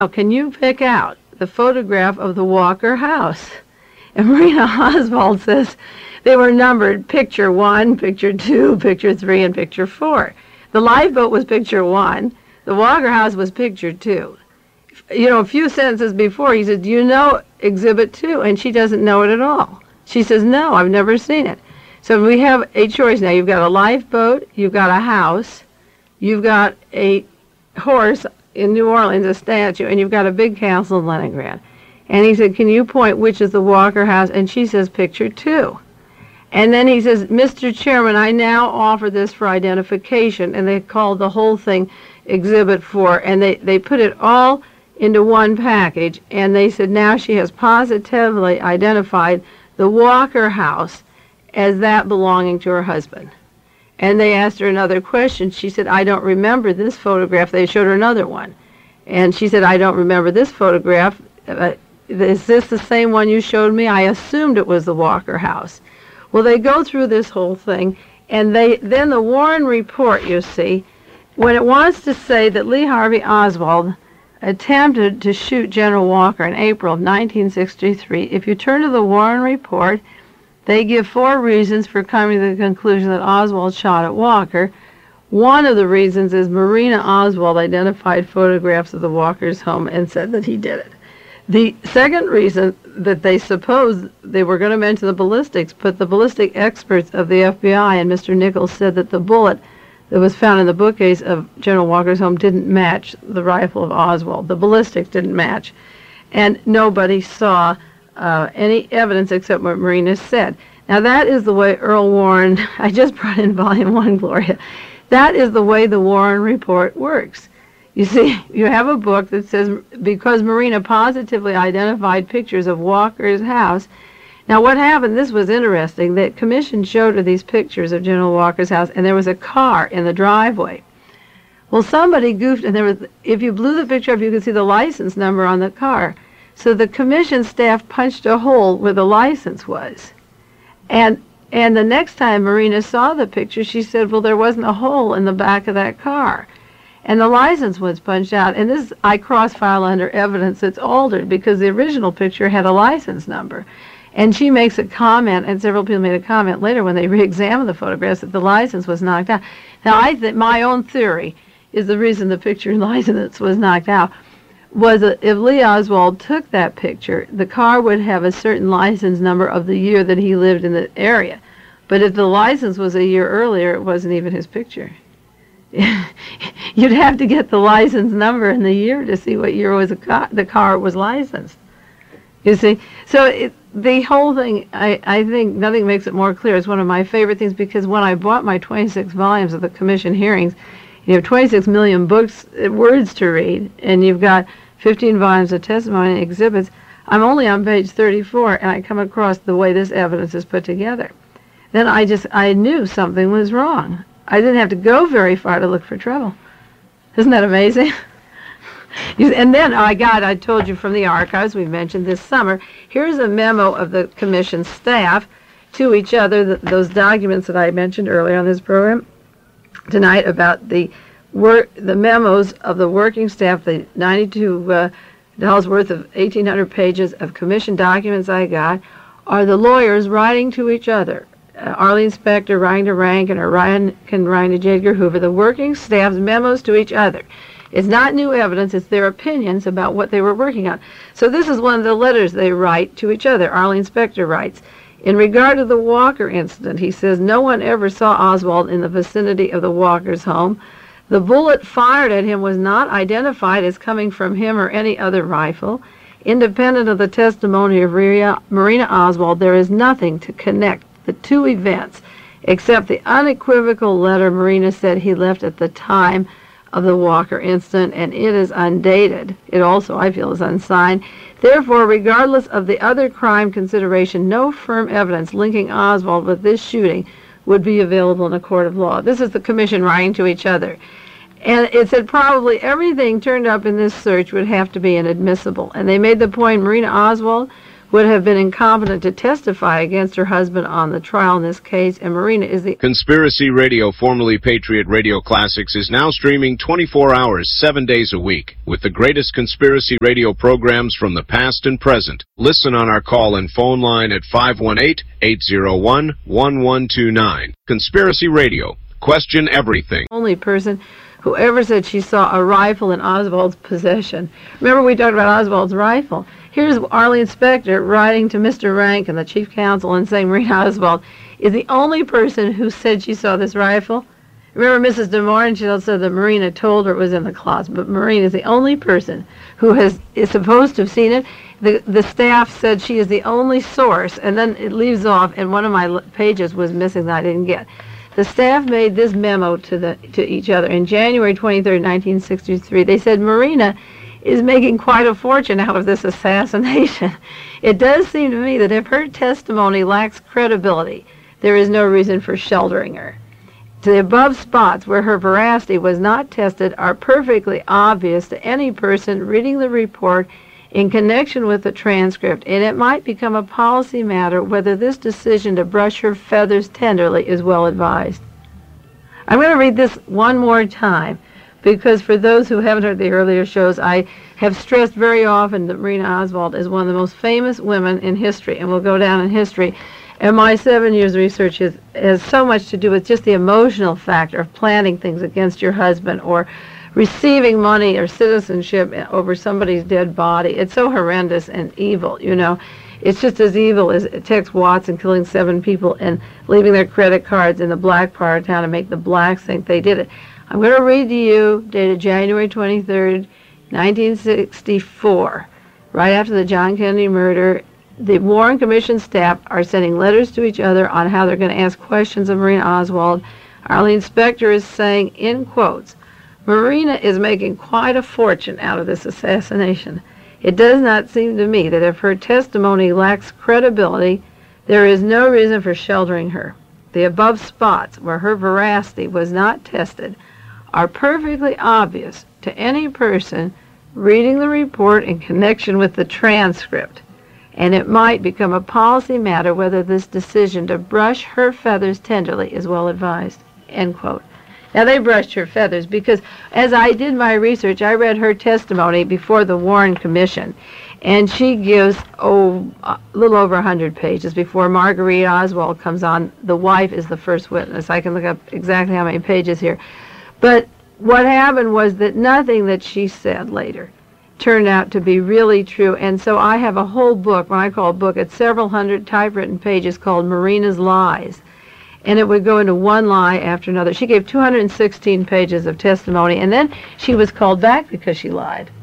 Now, can you pick out the photograph of the Walker house? And Marina Oswald says they were numbered picture 1, picture 2, picture 3, and picture 4. The lifeboat was picture 1. The Walker house was picture 2. You know, a few sentences before, he said, do you know Exhibit 2? And she doesn't know it at all. She says, no, I've never seen it. So we have a choice now. You've got a lifeboat, you've got a house, you've got a horse in New Orleans, a statue, and you've got a big castle in Leningrad. And he said, can you point which is the Walker house? And she says, picture 2. And then he says, Mr. Chairman, I now offer this for identification. And they called the whole thing Exhibit 4. And they put it all into one package. And they said, now she has positively identified the Walker house as that belonging to her husband. And they asked her another question. She said, I don't remember this photograph. They showed her another one. And she said, I don't remember this photograph. Is this the same one you showed me? I assumed it was the Walker house. Well, they go through this whole thing, and then the Warren Report, you see, when it wants to say that Lee Harvey Oswald attempted to shoot General Walker in April of 1963, if you turn to the Warren Report, they give 4 reasons for coming to the conclusion that Oswald shot at Walker. One of the reasons is Marina Oswald identified photographs of the Walker's home and said that he did it. The second reason that they suppose they were going to mention the ballistics, but the ballistic experts of the FBI and Mr. Nichols said that the bullet that was found in the bookcase of General Walker's home didn't match the rifle of Oswald. The ballistics didn't match. And nobody saw any evidence except what Marina said. Now that is the way Earl Warren, I just brought in Volume 1, Gloria. That is the way the Warren Report works. You see, you have a book that says, because Marina positively identified pictures of Walker's house. Now what happened, this was interesting, the commission showed her these pictures of General Walker's house, and there was a car in the driveway. Well, somebody goofed, and there was, if you blew the picture up, you could see the license number on the car. So the commission staff punched a hole where the license was. And the next time Marina saw the picture, she said, well, there wasn't a hole in the back of that car. And the license was punched out. And this, I cross-file under evidence that's altered because the original picture had a license number. And she makes a comment, and several people made a comment later when they re-examined the photographs, that the license was knocked out. Now, I think my own theory is the reason the picture license was knocked out was that if Lee Oswald took that picture, the car would have a certain license number of the year that he lived in the area. But if the license was a year earlier, it wasn't even his picture. You'd have to get the license number and the year to see what year was the car was licensed. You see? So the whole thing, I think nothing makes it more clear. It's one of my favorite things because when I bought my 26 volumes of the commission hearings, you have 26 million words to read, and you've got 15 volumes of testimony and exhibits. I'm only on page 34, and I come across the way this evidence is put together. Then I knew something was wrong. I didn't have to go very far to look for trouble. Isn't that amazing? And then I told you from the archives we mentioned this summer, here's a memo of the commission staff to each other, those documents that I mentioned earlier on this program tonight about the memos of the working staff, the $92 worth of 1,800 pages of commission documents I got, are the lawyers writing to each other. Arlene Specter writing to Rankin, or Rankin writing to J. Edgar Hoover, the working staff's memos to each other. It's not new evidence, it's their opinions about what they were working on. So this is one of the letters they write to each other. Arlene Specter writes, in regard to the Walker incident, he says, no one ever saw Oswald in the vicinity of the Walker's home. The bullet fired at him was not identified as coming from him or any other rifle. Independent of the testimony of Marina Oswald, there is nothing to connect the two events except the unequivocal letter Marina said he left at the time of the Walker incident, and it is undated. It also, I feel, is unsigned. Therefore, regardless of the other crime consideration, no firm evidence linking Oswald with this shooting would be available in a court of law. This is the commission writing to each other. And it said probably everything turned up in this search would have to be inadmissible. And they made the point Marina Oswald would have been incompetent to testify against her husband on the trial in this case, and Marina is the... Conspiracy Radio, formerly Patriot Radio Classics, is now streaming 24 hours, 7 days a week, with the greatest conspiracy radio programs from the past and present. Listen on our call and phone line at 518-801-1129. Conspiracy Radio. Question everything. Only person who ever said she saw a rifle in Oswald's possession. Remember we talked about Oswald's rifle? Here's Arlene Specter writing to Mr. Rankin, the chief counsel, and saying Marina Oswald is the only person who said she saw this rifle. Remember Mrs. DeMoran, she also said that Marina told her it was in the closet, but Marina is the only person who is supposed to have seen it. The staff said she is the only source, and then it leaves off, and one of my pages was missing that I didn't get. The staff made this memo to each other. In January 23, 1963, they said Marina is making quite a fortune out of this assassination. It does seem to me that if her testimony lacks credibility, there is no reason for sheltering her. The above spots where her veracity was not tested are perfectly obvious to any person reading the report in connection with the transcript, and it might become a policy matter whether this decision to brush her feathers tenderly is well advised. I'm going to read this one more time, because for those who haven't heard the earlier shows, I have stressed very often that Marina Oswald is one of the most famous women in history and will go down in history. And my 7 years research has so much to do with just the emotional factor of planning things against your husband or receiving money or citizenship over somebody's dead body. It's so horrendous and evil, you know. It's just as evil as Tex Watson killing 7 people and leaving their credit cards in the black part of town to make the blacks think they did it. I'm going to read to you, dated January 23rd, 1964, right after the John Kennedy murder. The Warren Commission staff are sending letters to each other on how they're going to ask questions of Marina Oswald. Arlene Specter is saying, in quotes, Marina is making quite a fortune out of this assassination. It does not seem to me that if her testimony lacks credibility, there is no reason for sheltering her. The above spots where her veracity was not tested are perfectly obvious to any person reading the report in connection with the transcript, and it might become a policy matter whether this decision to brush her feathers tenderly is well advised. End quote. Now, they brushed her feathers because as I did my research, I read her testimony before the Warren Commission, and she gives, a little over 100 pages before Marguerite Oswald comes on. The wife is the first witness. I can look up exactly how many pages here. But what happened was that nothing that she said later turned out to be really true, and so I have a whole book, when I call a book, it's several hundred typewritten pages called Marina's Lies. And it would go into one lie after another. She gave 216 pages of testimony, and then she was called back because she lied.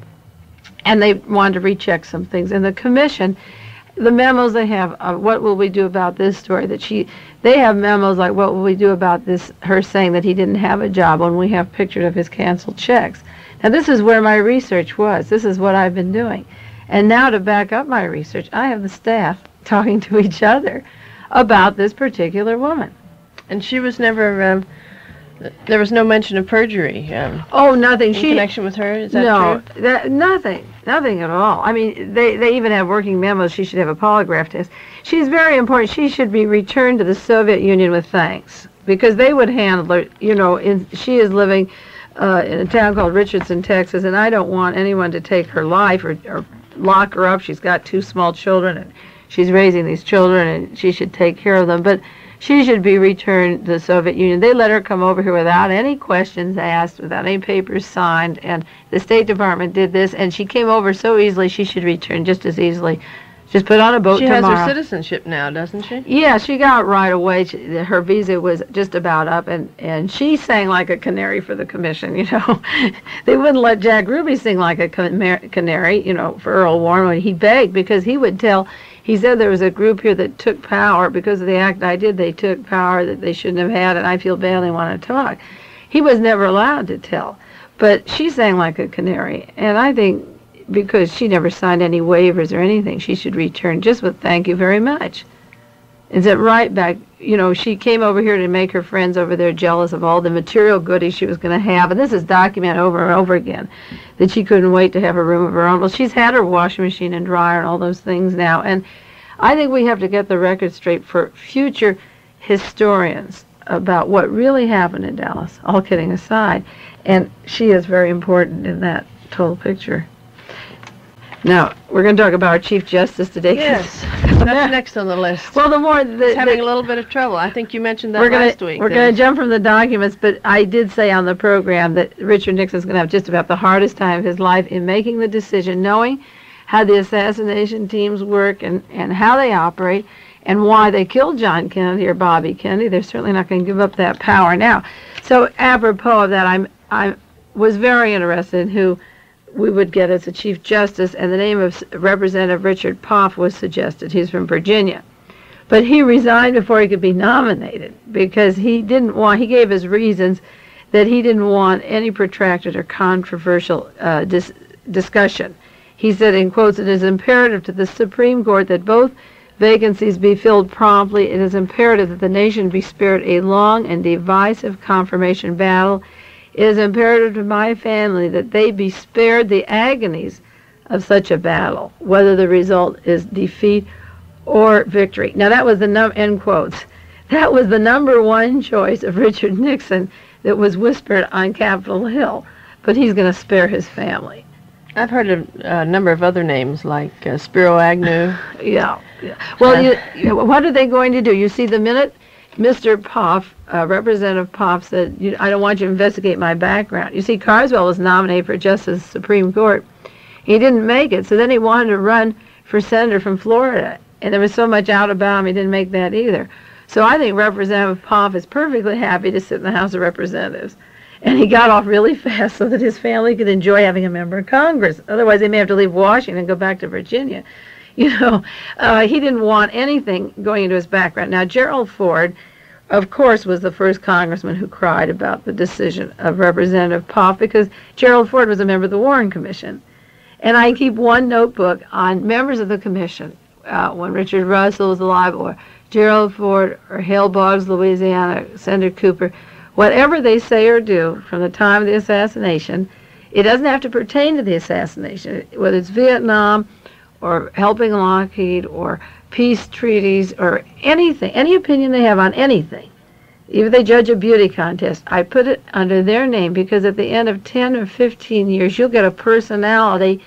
And they wanted to recheck some things. And the commission, the memos they have, what will we do about this story? They have memos like, what will we do about this, her saying that he didn't have a job when we have pictures of his canceled checks. Now, this is where my research was. This is what I've been doing. And now to back up my research, I have the staff talking to each other about this particular woman. And she was never, there was no mention of perjury. Nothing. In connection with her, is that true? No, nothing at all. I mean, they even have working memos. She should have a polygraph test. She's very important. She should be returned to the Soviet Union with thanks, because they would handle her, you know. She is living in a town called Richardson, Texas, and I don't want anyone to take her life or lock her up. She's got 2 small children, and she's raising these children, and she should take care of them. But she should be returned to the Soviet Union. They let her come over here without any questions asked, without any papers signed, and the State Department did this, and she came over so easily she should return just as easily. Just put on a boat tomorrow. She has her citizenship now, doesn't she? Yeah, she got it right away. Her visa was just about up, and she sang like a canary for the commission, you know. They wouldn't let Jack Ruby sing like a canary, you know, for Earl Warren. He begged because he would tell. He said there was a group here that took power because of the act I did. They took power that they shouldn't have had, and I feel badly want to talk. He was never allowed to tell. But she sang like a canary, and I think because she never signed any waivers or anything, she should return just with thank you very much. and said right back, she came over here to make her friends over there jealous of all the material goodies she was going to have. And this is documented over and over again, that she couldn't wait to have a room of her own. Well, she's had her washing machine and dryer and all those things now. And I think we have to get the record straight for future historians about what really happened in Dallas, all kidding aside. And she is very important in that total picture. Now, we're going to talk about our Chief Justice today. Yes, that's next on the list. Well, He's having a little bit of trouble. I think you mentioned that last week. We're going to jump from the documents, but I did say on the program that Richard Nixon's going to have just about the hardest time of his life in making the decision, knowing how the assassination teams work and how they operate and why they killed John Kennedy or Bobby Kennedy. They're certainly not going to give up that power now. So apropos of that, I was very interested in who we would get as a Chief Justice, and the name of Representative Richard Poff was suggested. He's from Virginia. But he resigned before he could be nominated because he gave his reasons that he didn't want any protracted or controversial discussion. He said, in quotes, "It is imperative to the Supreme Court that both vacancies be filled promptly. It is imperative that the nation be spared a long and divisive confirmation battle. It is imperative to my family that they be spared the agonies of such a battle, whether the result is defeat or victory." Now that was end quotes. That was the number one choice of Richard Nixon that was whispered on Capitol Hill, but he's going to spare his family. I've heard a number of other names like Spiro Agnew. Yeah. Well, what are they going to do? You see, the minute Mr. Poff, Representative Poff, said, "I don't want you to investigate my background." You see, Carswell was nominated for Justice of the Supreme Court. He didn't make it, so then he wanted to run for senator from Florida, and there was so much out about him, he didn't make that either. So I think Representative Poff is perfectly happy to sit in the House of Representatives. And he got off really fast so that his family could enjoy having a member of Congress. Otherwise, they may have to leave Washington and go back to Virginia. He didn't want anything going into his background. Now, Gerald Ford, of course, was the first congressman who cried about the decision of Representative Poff because Gerald Ford was a member of the Warren Commission. And I keep one notebook on members of the commission when Richard Russell was alive, or Gerald Ford, or Hale Boggs, Louisiana, Senator Cooper. Whatever they say or do from the time of the assassination, it doesn't have to pertain to the assassination, whether it's Vietnam or helping Lockheed or peace treaties or anything, any opinion they have on anything. Even if they judge a beauty contest, I put it under their name because at the end of 10 or 15 years, you'll get a personality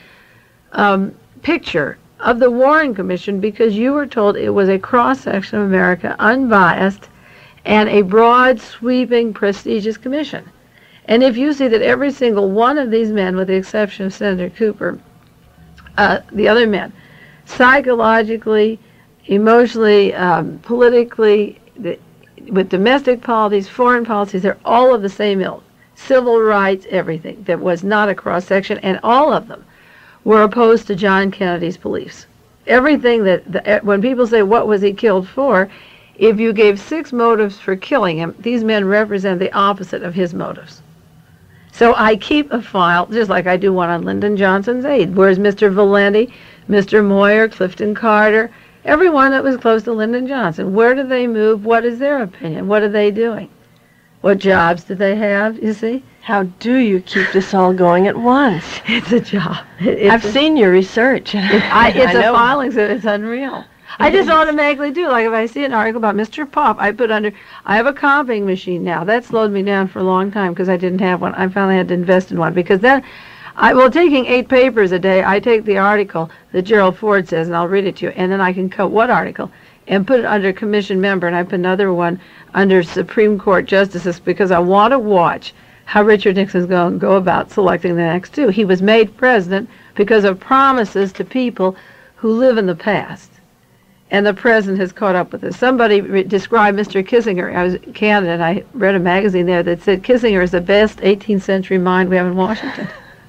picture of the Warren Commission because you were told it was a cross-section of America, unbiased, and a broad, sweeping, prestigious commission. And if you see that every single one of these men, with the exception of Senator Cooper, the other men, psychologically, emotionally, politically, with domestic policies, foreign policies, they're all of the same ilk. Civil rights, everything. There was not a cross-section, and all of them were opposed to John Kennedy's beliefs. Everything when people say, what was he killed for? If you gave 6 motives for killing him, these men represent the opposite of his motives. So I keep a file, just like I do one on Lyndon Johnson's aide. Where's Mr. Valenti, Mr. Moyer, Clifton Carter, everyone that was close to Lyndon Johnson? Where do they move? What is their opinion? What are they doing? What jobs do they have, you see? How do you keep this all going at once? It's a job. I've seen your research. It's a filing, so it's unreal. I just automatically do. Like if I see an article about Mr. Poff, I have a copying machine now. That slowed me down for a long time because I didn't have one. I finally had to invest in one because then, taking 8 papers a day, I take the article that Gerald Ford says and I'll read it to you, and then I can cut what article and put it under commission member, and I put another one under Supreme Court justices because I want to watch how Richard Nixon's going to go about selecting the next 2. He was made president because of promises to people who live in the past. And the president has caught up with us. Somebody described Mr. Kissinger. I was in Canada, and I read a magazine there that said Kissinger is the best 18th century mind we have in Washington.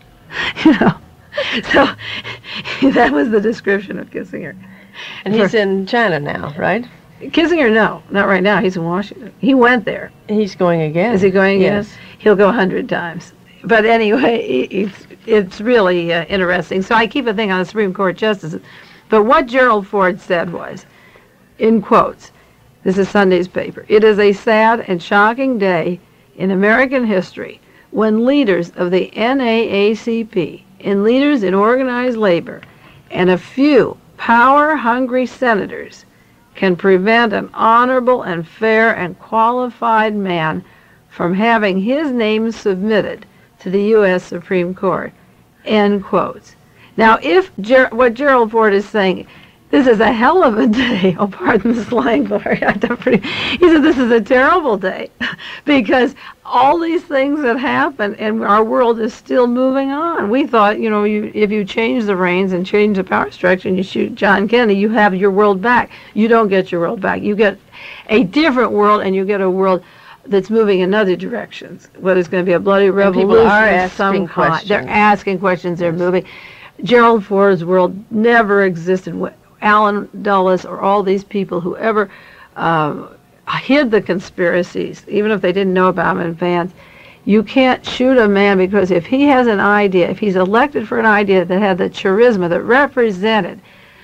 So that was the description of Kissinger. And he's in China now, right? Kissinger, no, not right now. He's in Washington. He went there. He's going again. Is he going again? Yes. He'll go 100 times. But anyway, it's really interesting. So I keep a thing on the Supreme Court justices. But what Gerald Ford said was, in quotes, This is Sunday's paper. It is a sad and shocking day in American history when leaders of the NAACP and leaders in organized labor and a few power-hungry senators can prevent an honorable and fair and qualified man from having his name submitted to the U.S. Supreme Court. End quotes. Now, if what Gerald Ford is saying, this is a hell of a day. Oh, pardon the slang, Gloria. He said this is a terrible day because all these things that happen and our world is still moving on. We thought, if you change the reins and change the power structure and you shoot John Kennedy, you have your world back. You don't get your world back. You get a different world, and you get a world that's moving in other directions. What is going to be a bloody revolution? People are of asking some kind. questions. They're asking questions. They're moving. Gerald Ford's world never existed. Alan Dulles or all these people who ever hid the conspiracies, even if they didn't know about them in advance. You can't shoot a man because if he has an idea, if he's elected for an idea that had the charisma that represented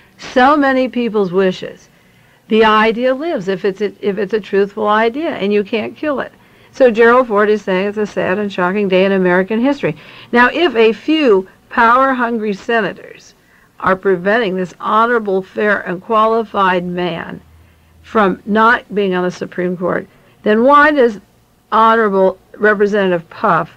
so many people's wishes, the idea lives if it's a truthful idea, and you can't kill it. So Gerald Ford is saying it's a sad and shocking day in American history. Now, if a few power-hungry senators are preventing this honorable, fair, and qualified man from not being on the Supreme Court, then why does Honorable Representative Puff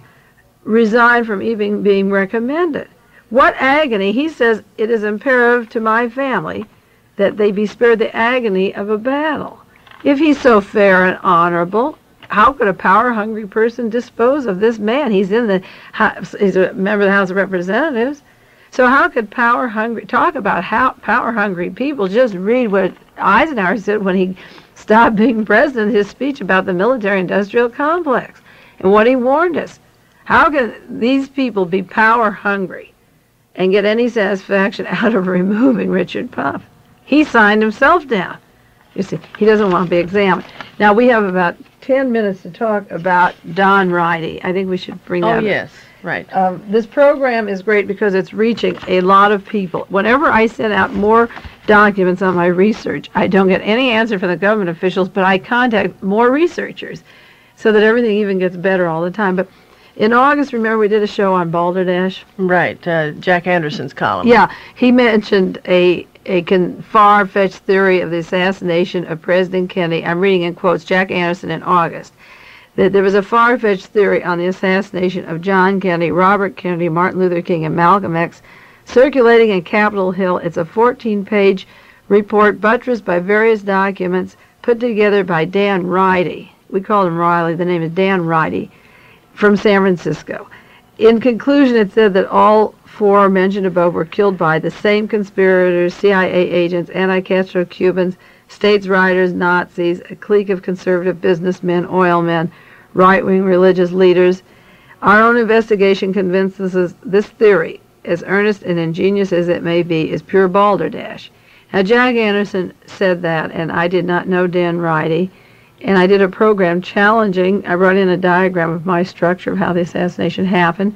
resign from even being recommended? What agony? He says, it is imperative to my family that they be spared the agony of a battle. If he's so fair and honorable, how could a power-hungry person dispose of this man? He's in the House, he's a member of the House of Representatives. So how could talk about how power-hungry people? Just read what Eisenhower said when he stopped being president, his speech about the military-industrial complex, and what he warned us. How can these people be power-hungry and get any satisfaction out of removing Richard Puff? He signed himself down. You see, he doesn't want to be examined. Now, we have about 10 minutes to talk about Don Ridey. I think we should bring that up. Oh, yes. Right. This program is great because it's reaching a lot of people. Whenever I send out more documents on my research, I don't get any answer from the government officials, but I contact more researchers so that everything even gets better all the time. But in August, remember, we did a show on Balderdash? Right. Jack Anderson's column. Yeah. He mentioned a far-fetched theory of the assassination of President Kennedy. I'm reading in quotes, Jack Anderson in August. That there was a far-fetched theory on the assassination of John Kennedy, Robert Kennedy, Martin Luther King, and Malcolm X circulating in Capitol Hill. It's a 14-page report buttressed by various documents put together by Dan Ridey. We call him Riley. The name is Dan Ridey from San Francisco. In conclusion, it said that all four mentioned above were killed by the same conspirators, CIA agents, anti-Castro Cubans, states' riders, Nazis, a clique of conservative businessmen, oil men, right-wing religious leaders. Our own investigation convinces us this theory, as earnest and ingenious as it may be, is pure balderdash. Now, Jack Anderson said that, and I did not know Dan Ridey, and I did a program challenging. I brought in a diagram of my structure of how the assassination happened,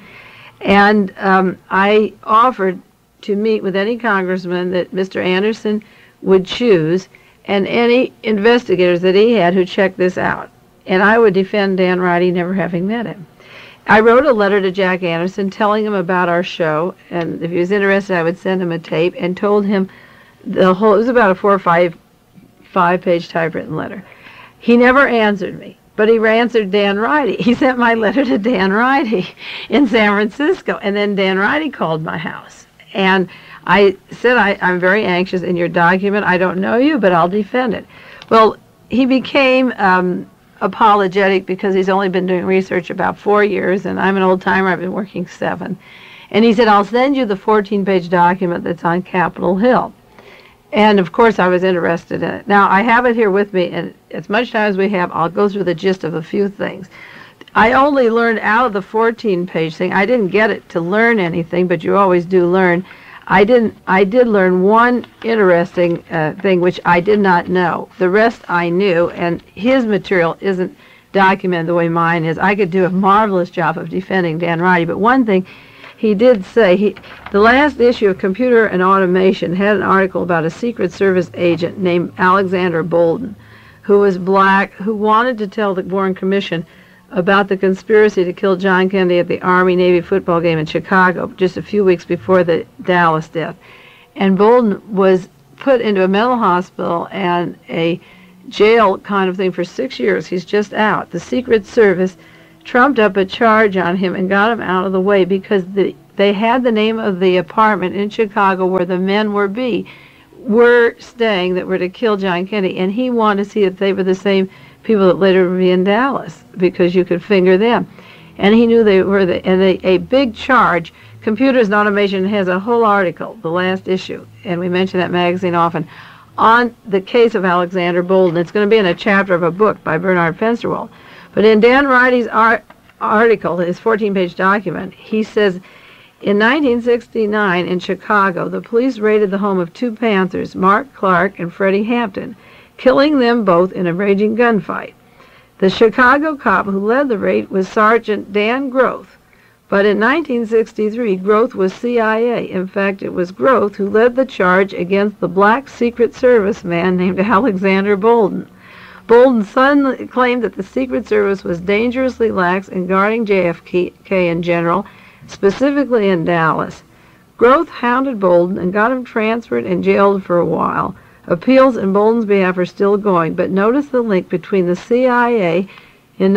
and I offered to meet with any congressman that Mr. Anderson would choose and any investigators that he had who checked this out. And I would defend Dan Ridey never having met him. I wrote a letter to Jack Anderson telling him about our show, and if he was interested, I would send him a tape, and told him the whole, it was about a 4 or 5-page typewritten letter. He never answered me, but he answered Dan Ridey. He sent my letter to Dan Ridey in San Francisco, and then Dan Ridey called my house. And I said, I'm very anxious in your document. I don't know you, but I'll defend it. Well, he became apologetic because he's only been doing research about 4 years, and I'm an old-timer. I've been working 7. And he said, I'll send you the 14-page document that's on Capitol Hill. And, of course, I was interested in it. Now, I have it here with me, and as much time as we have, I'll go through the gist of a few things. I only learned out of the 14-page thing. I didn't get it to learn anything, but you always do learn. I did learn one interesting thing which I did not know. The rest I knew, and his material isn't documented the way mine is. I could do a marvelous job of defending Dan Ridey, but one thing he did say, the last issue of Computer and Automation had an article about a Secret Service agent named Alexander Bolden, who was black, who wanted to tell the Warren Commission about the conspiracy to kill John Kennedy at the Army-Navy football game in Chicago just a few weeks before the Dallas death. And Bolden was put into a mental hospital and a jail kind of thing for 6 years. He's just out. The Secret Service trumped up a charge on him and got him out of the way because they had the name of the apartment in Chicago where the men were staying that were to kill John Kennedy, and he wanted to see if they were the same people that later would be in Dallas because you could finger them. And he knew they were a big charge. Computers and Automation has a whole article, the last issue, and we mention that magazine often, on the case of Alexander Bolden. It's going to be in a chapter of a book by Bernard Fensterwald. But in Dan Ridey's article, his 14-page document, he says, in 1969 in Chicago, the police raided the home of two Panthers, Mark Clark and Freddie Hampton, killing them both in a raging gunfight. The Chicago cop who led the raid was Sergeant Dan Groth, but in 1963, Groth was CIA. In fact, it was Groth who led the charge against the black Secret Service man named Alexander Bolden. Bolden's son claimed that the Secret Service was dangerously lax in guarding JFK in general, specifically in Dallas. Groth hounded Bolden and got him transferred and jailed for a while. Appeals in Bolden's behalf are still going, but notice the link between the CIA in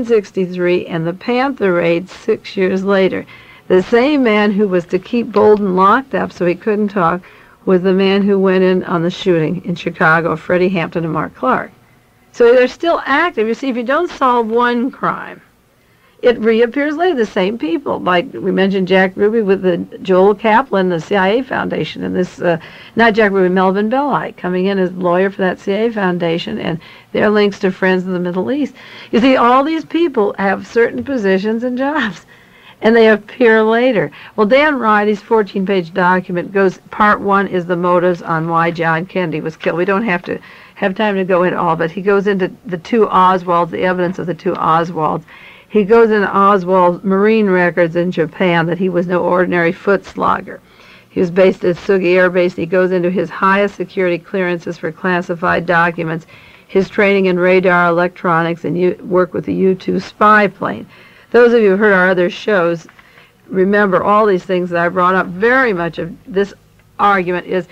1963 and the Panther raid 6 years later. The same man who was to keep Bolden locked up so he couldn't talk was the man who went in on the shooting in Chicago of Freddie Hampton and Mark Clark. So they're still active. You see, if you don't solve one crime, it reappears later, the same people. Like we mentioned Jack Ruby with the Joel Kaplan, the CIA Foundation, and this, not Jack Ruby, Melvin Belli, coming in as lawyer for that CIA Foundation, and their links to Friends in the Middle East. You see, all these people have certain positions and jobs, and they appear later. Well, Dan Ridey's 14-page document goes, part one is the motives on why John Kennedy was killed. We don't have time to go into all, but he goes into the two Oswalds, the evidence of the two Oswalds. He goes into Oswald's Marine records in Japan that he was no ordinary foot slogger. He was based at Sugi Air Base. He goes into his highest security clearances for classified documents, his training in radar electronics, and work with the U-2 spy plane. Those of you who heard our other shows remember all these things that I brought up. Very much of this argument is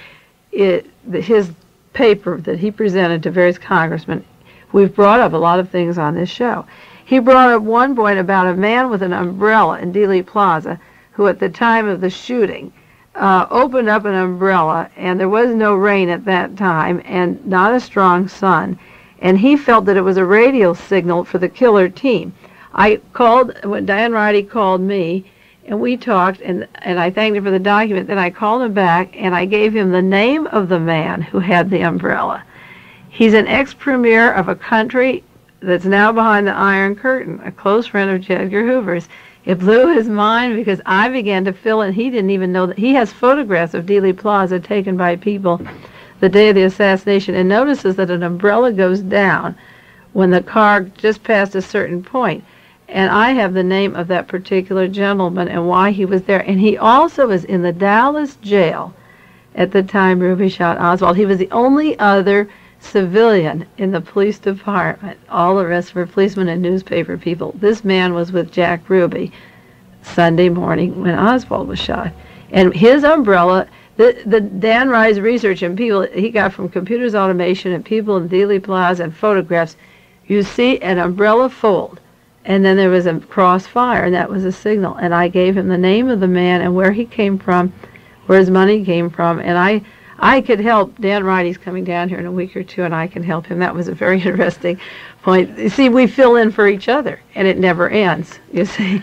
his paper that he presented to various congressmen. We've brought up a lot of things on this show. He brought up one point about a man with an umbrella in Dealey Plaza who at the time of the shooting opened up an umbrella, and there was no rain at that time and not a strong sun, and he felt that it was a radio signal for the killer team. I called, when Dan Ridey called me, and we talked, and I thanked him for the document. Then I called him back, and I gave him the name of the man who had the umbrella. He's an ex-premier of a country that's now behind the Iron Curtain, a close friend of J. Edgar Hoover's. It blew his mind because I began to fill in. He didn't even know that. He has photographs of Dealey Plaza taken by people the day of the assassination and notices that an umbrella goes down when the car just passed a certain point. And I have the name of that particular gentleman and why he was there. And he also was in the Dallas jail at the time Ruby shot Oswald. He was the only other civilian in the police department. All the rest were policemen and newspaper people. This man was with Jack Ruby Sunday morning when Oswald was shot. And his umbrella, the Dan Ridey's research and people he got from Computers Automation and people in Dealey Plaza and photographs, you see an umbrella fold. And then there was a crossfire, and that was a signal. And I gave him the name of the man and where he came from, where his money came from. And I could help. Dan Ridey's coming down here in a week or two, and I can help him. That was a very interesting point. You see, we fill in for each other, and it never ends, you see.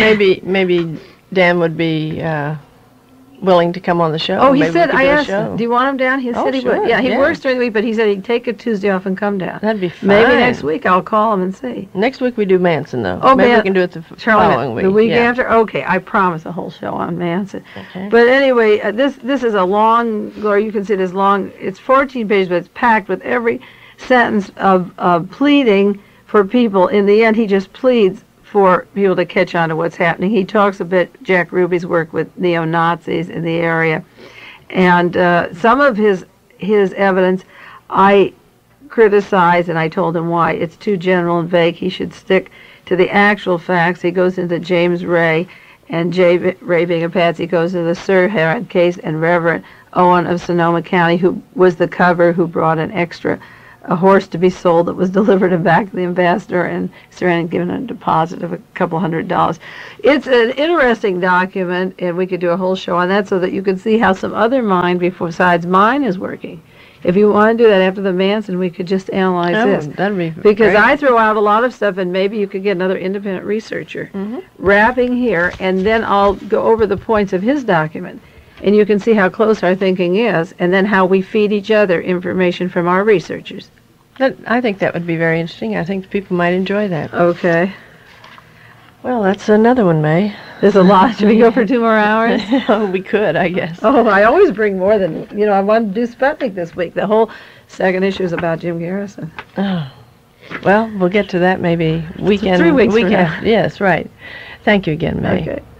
Maybe Dan would be willing to come on the show. Oh, he said, I asked him, do you want him down? He said he would. Yeah, he works during the week, but he said he'd take a Tuesday off and come down. That'd be fine. Maybe next week I'll call him and see. Next week we do Manson, though. Oh, maybe we can do it the following week. The week after? Okay, I promise a whole show on Manson. Okay. But anyway, this is a long, or you can see it as long, it's 14 pages, but it's packed with every sentence of pleading for people. In the end, he just pleads for people to catch on to what's happening. He talks a bit, Jack Ruby's work with neo-Nazis in the area. And some of his evidence, I criticize, and I told him why. It's too general and vague. He should stick to the actual facts. He goes into James Ray, and Ray being a patsy goes into the Sirhan case, and Reverend Owen of Sonoma County, who was the cover, who brought an extra a horse to be sold that was delivered him back to the ambassador, and Sirhan had given a deposit of a couple $100. It's an interesting document, and we could do a whole show on that so that you can see how some other mind besides mine is working. If you want to do that after the Manson, we could just analyze this. That'd be because great. I throw out a lot of stuff, and maybe you could get another independent researcher wrapping here, and then I'll go over the points of his document, and you can see how close our thinking is, and then how we feed each other information from our researchers. I think that would be very interesting. I think people might enjoy that. Okay. Well, that's another one, May. There's a lot. Should we go for 2 more hours? Oh, we could, I guess. Oh, I always bring more than, I wanted to do Sputnik this week. The whole second issue is about Jim Garrison. Oh. Well, we'll get to that maybe weekend. 3 weeks from now. Yes, right. Thank you again, May. Okay.